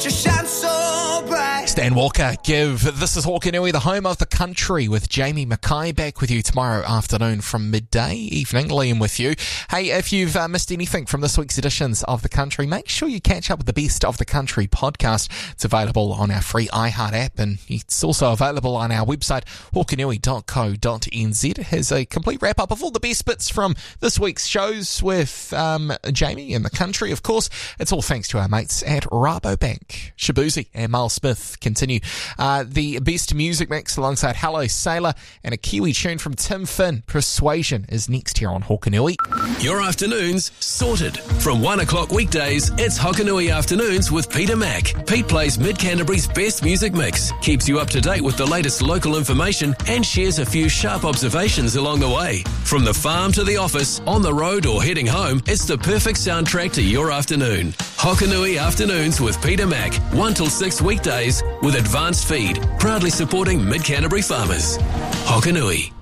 Stan Walker, This is Hokanui, the home of the country, with Jamie Mackay back with you tomorrow afternoon from midday. Evening, Liam with you. Hey, if you've missed anything from this week's editions of The Country, make sure you catch up with the Best of the Country podcast. It's available on our free iHeart app, and it's also available on our website, hokanui.co.nz. It has a complete wrap-up of all the best bits from this week's shows with Jamie and The Country, of course. It's all thanks to our mates at Rabobank. Shabuzi and Miles Smith continue the best music mix alongside Hello Sailor, and a Kiwi tune from Tim Finn. Persuasion is next here on Hokanui. Your afternoons sorted. From 1 o'clock weekdays, it's Hokanui Afternoons with Peter Mack. Pete plays Mid-Canterbury's best music mix, keeps you up to date with the latest local information, and shares a few sharp observations along the way. From the farm to the office, on the road or heading home, it's the perfect soundtrack to your afternoon. Hokanui Afternoons with Peter Mack, 1 till 6 weekdays with Advanced Feed, proudly supporting Mid-Canterbury farmers. Hokanui.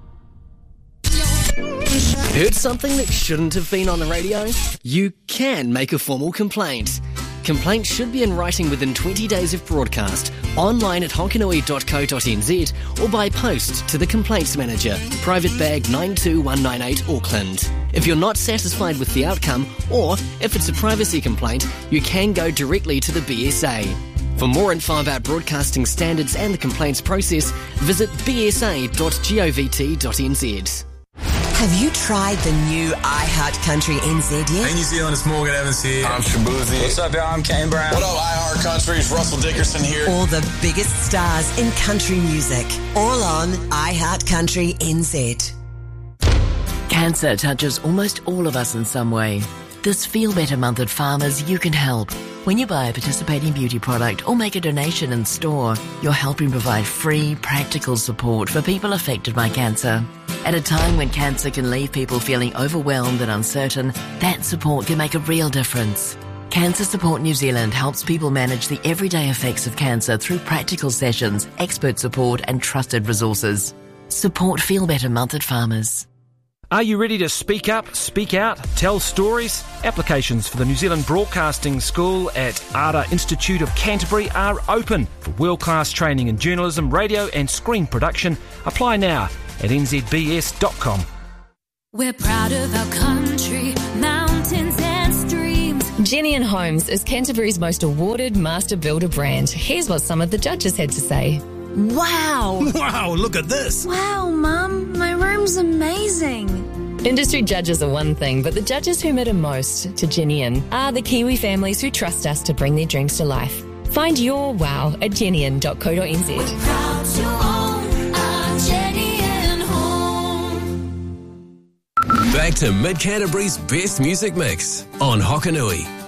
Heard something that shouldn't have been on the radio? You can make a formal complaint. Complaints should be in writing within 20 days of broadcast, online at hokanui.co.nz, or by post to the Complaints Manager, Private Bag 92198 Auckland. If you're not satisfied with the outcome, or if it's a privacy complaint, you can go directly to the BSA. For more info about broadcasting standards and the complaints process, visit bsa.govt.nz. Have you tried the new iHeart Country NZ yet? Hey New Zealand, it's Morgan Evans here. I'm Shabuzi. What's up, y'all? I'm Kane Brown. What up, iHeart Country? It's Russell Dickerson here. All the biggest stars in country music, all on iHeart Country NZ. Cancer touches almost all of us in some way. This Feel Better Month at Farmers, you can help. When you buy a participating beauty product or make a donation in store, you're helping provide free, practical support for people affected by cancer. At a time when cancer can leave people feeling overwhelmed and uncertain, that support can make a real difference. Cancer Support New Zealand helps people manage the everyday effects of cancer through practical sessions, expert support and trusted resources. Support Feel Better Month at Farmers. Are you ready to speak up, speak out, tell stories? Applications for the New Zealand Broadcasting School at ARA Institute of Canterbury are open for world-class training in journalism, radio and screen production. Apply now at nzbs.com. We're proud of our country, mountains and streams. Jenny & Homes is Canterbury's most awarded master builder brand. Here's what some of the judges had to say. Wow! Wow, look at this! Wow, Mum, my room's amazing. Industry judges are one thing, but the judges who matter most to Jenny are the Kiwi families who trust us to bring their dreams to life. Find your wow at jennyin.co.nz. We're proud to own our Jenny & Home. Back to Mid-Canterbury's best music mix on Hokanui.